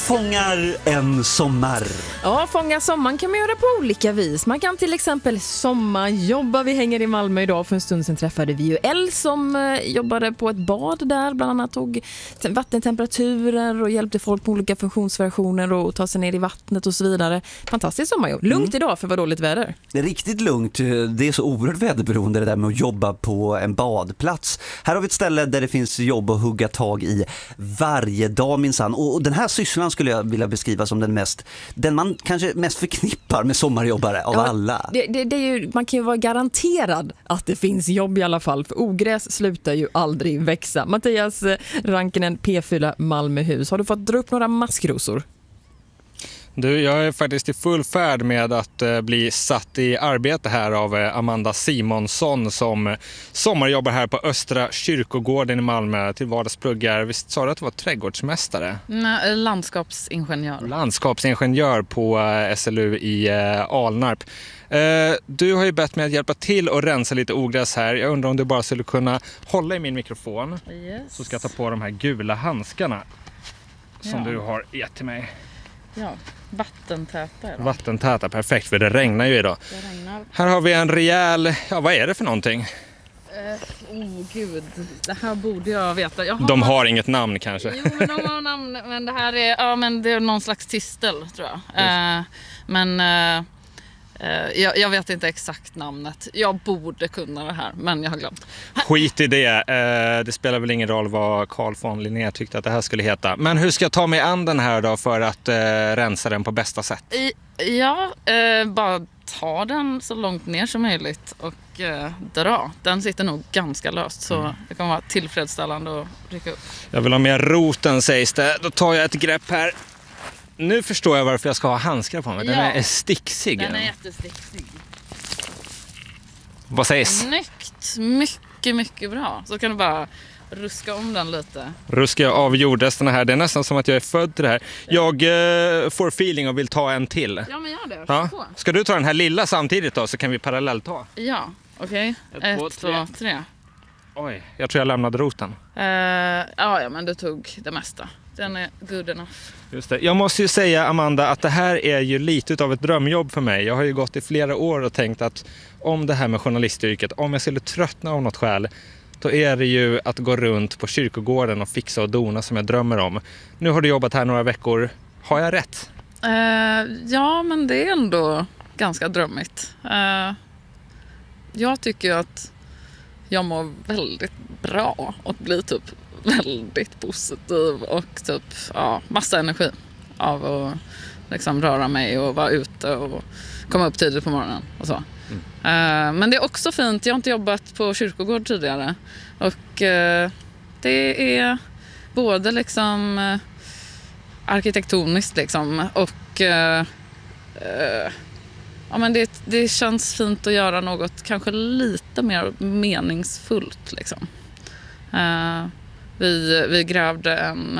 fångar en sommar. Ja, fånga sommaren kan man göra på olika vis. Man kan till exempel sommarjobba. Vi hänger i Malmö idag. För en stund sedan träffade vi ju Elle som jobbade på ett bad där. Bland annat tog vattentemperaturer och hjälpte folk på olika funktionsversioner och ta sig ner i vattnet och så vidare. Fantastiskt sommarjobb. Lugnt idag för vad dåligt väder. Det är riktigt lugnt. Det är så oerhört väderberoende det där med att jobba på en badplats. Här har vi ett ställe där det finns jobb att hugga tag i varje dag minsann. Och den här sysslan skulle jag vilja beskriva som den man kanske mest förknippar med sommarjobbare av alla. Det är ju, man kan ju vara garanterad att det finns jobb i alla fall, för ogräs slutar ju aldrig växa. Mattias Rankinen, P4 Malmöhus. Har du fått dra upp några maskrosor? Du, jag är faktiskt i full färd med att bli satt i arbete här av Amanda Simonsson som sommarjobbar här på Östra kyrkogården i Malmö till vardagspluggar. Visst sa du att du var trädgårdsmästare? Nej, landskapsingenjör. Landskapsingenjör på SLU i Alnarp. Du har ju bett mig att hjälpa till och rensa lite ogräs här. Jag undrar om du bara skulle kunna hålla i min mikrofon. Yes. Så ska jag ta på de här gula handskarna som du har gett till mig. Ja, vattentäta. Vattentäta, perfekt, för det regnar ju idag. Det regnar. Här har vi en rejäl, vad är det för någonting? Gud, det här borde jag veta. De har inget namn kanske. Jo, men de har namn, men det här är, men det är någon slags tistel tror jag. Jag vet inte exakt namnet. Jag borde kunna det här, men jag har glömt. Skit i det. Det spelar väl ingen roll vad Carl von Linné tyckte att det här skulle heta. Men hur ska jag ta mig an den här då för att rensa den på bästa sätt? Bara ta den så långt ner som möjligt och dra. Den sitter nog ganska löst, så det kommer vara tillfredsställande att rycka upp. Jag vill ha mer roten, sägs det. Då tar jag ett grepp här. Nu förstår jag varför jag ska ha handskar på mig. Den är sticksig. Den är jättesticksig. Vad sägs? Snyggt. Mycket, mycket bra. Så kan du bara ruska om den lite. Ruskar jag av jordresterna här. Det är nästan som att jag är född till det här. Jag får feeling och vill ta en till. Ja, men gör det. Ja. Ska du ta den här lilla samtidigt då, så kan vi parallellt ta? Ja, okej. 1, 2, 3. Oj, jag tror jag lämnade roten. Ja, men du tog det mesta. Den är good enough. Just det. Jag måste ju säga, Amanda, att det här är ju lite av ett drömjobb för mig. Jag har ju gått i flera år och tänkt att om det här med journalistyrket, om jag skulle tröttna av något skäl, då är det ju att gå runt på kyrkogården och fixa och dona som jag drömmer om. Nu har du jobbat här några veckor. Har jag rätt? Ja, men det är ändå ganska drömmigt. Jag tycker att jag mår väldigt bra och blir typ väldigt positiv och typ massa energi av att liksom röra mig och vara ute och komma upp tidigt på morgonen och så. Men det är också fint, jag har inte jobbat på kyrkogård tidigare och det är både liksom arkitektoniskt liksom och men det känns fint att göra något kanske lite mer meningsfullt liksom. Vi grävde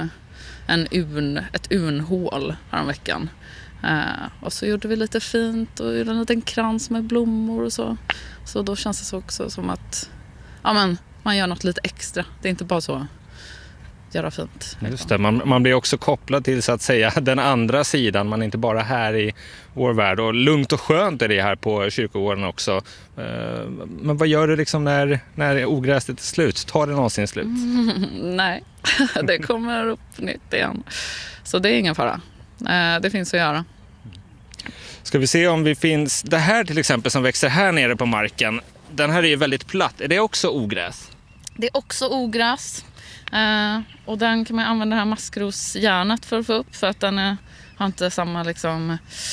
ett urnhål häromveckan. Och så gjorde vi lite fint och gjorde en liten krans med blommor och så. Så då känns det också som att man gör något lite extra. Det är inte bara så göra fint. Just det, man blir också kopplad till så att säga den andra sidan. Man är inte bara här i vår värld. Och lugnt och skönt är det här på kyrkogården också. Men vad gör du liksom när ogräset är slut? Tar det någonsin slut? Nej, det kommer upp nytt igen. Så det är ingen fara. Det finns att göra. Ska vi se om vi finns... Det här till exempel som växer här nere på marken. Den här är ju väldigt platt. Är det också ogräs? Det är också ogräs. Och den kan man använda det här maskrosjärnet för att få upp, för att den har inte samma liksom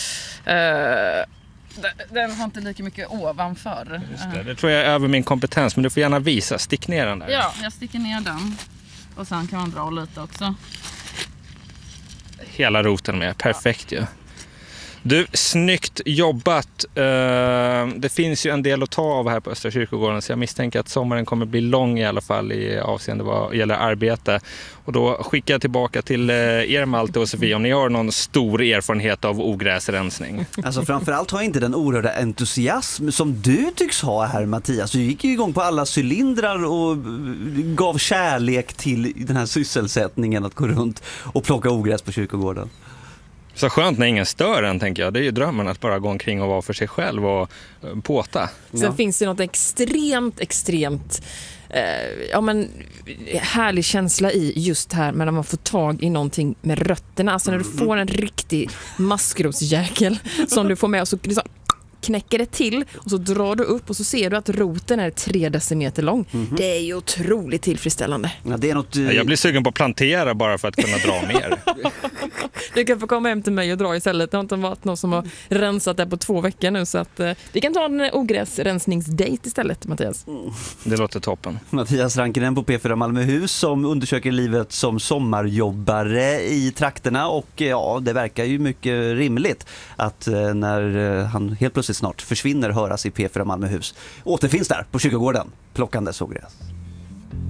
den har inte lika mycket ovanför. Just det tror jag är över min kompetens, men du får gärna visa. Stick ner den där. Ja, jag sticker ner den. Och sen kan man dra lite också. Hela roten med, perfekt ju. Du, snyggt jobbat. Det finns ju en del att ta av här på Östra kyrkogården, så jag misstänker att sommaren kommer bli lång i alla fall i avseende vad gäller arbete. Och då skickar jag tillbaka till er, Malte och Sofie, om ni har någon stor erfarenhet av ogräsrensning. Alltså framförallt har jag inte den oerhörda entusiasm som du tycks ha här, Mattias. Du gick ju igång på alla cylindrar och gav kärlek till den här sysselsättningen att gå runt och plocka ogräs på kyrkogården. Så skönt när ingen stör en, tänker jag. Det är ju drömmen att bara gå omkring och vara för sig själv och påta. Sen finns det något extremt härlig känsla i just här när man får tag i någonting med rötterna. Alltså när du får en riktig maskrosjäkel som du får med och så liksom knäcker det till och så drar du upp och så ser du att roten är 3 decimeter lång. Det är ju otroligt tillfredsställande. Ja, det är något, Jag blir sugen på att plantera bara för att kunna dra mer. Du kan få komma hem till mig och dra istället. Det har inte varit någon som har rensat det på 2 veckor nu, så att vi kan ta en ogräsrensningsdate istället, Mattias. Det låter toppen. Mattias Rankinen på P4 Malmöhus som undersöker livet som sommarjobbare i trakterna, och ja, det verkar ju mycket rimligt att när han helt plötsligt snart försvinner höras i P4 Malmöhus återfinns där på kyrkogården plockandes ogräs.